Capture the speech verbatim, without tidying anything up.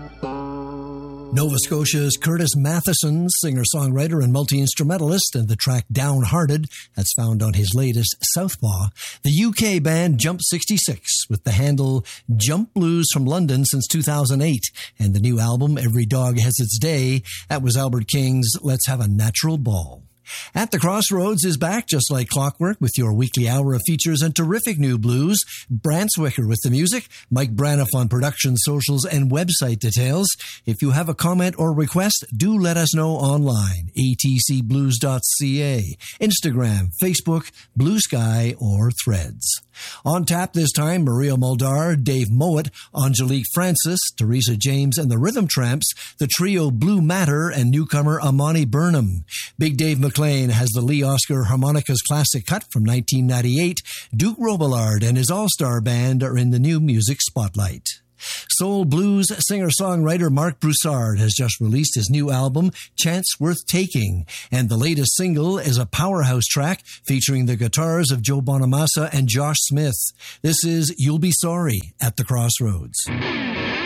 Nova Scotia's Curtis Matheson, singer-songwriter and multi-instrumentalist, and the track Downhearted, that's found on his latest Southpaw. The U K band Jump sixty-six, with the handle Jump Blues from London since two thousand eight, and the new album Every Dog Has Its Day. That was Albert King's Let's Have a Natural Ball. At the Crossroads is back just like clockwork with your weekly hour of features and terrific new blues. Brant Swicker with the music, Mike Braniff on production, socials, and website details. If you have a comment or request, do let us know online. a t c blues dot c a, Instagram, Facebook, Blue Sky, or Threads. On tap this time, Maria Muldaur, Dave Mowat, Angelique Francis, Teresa James, and the Rhythm Tramps, the trio Blue Matter, and newcomer Amani Burnham. Big Dave McLean has the Lee Oscar Harmonicas Classic Cut from nineteen ninety-eight. Duke Robillard and his all-star band are in the new music spotlight. Soul blues singer-songwriter Marc Broussard has just released his new album, Chance Worth Taking, and the latest single is a powerhouse track featuring the guitars of Joe Bonamassa and Josh Smith. This is You'll Be Sorry at the Crossroads.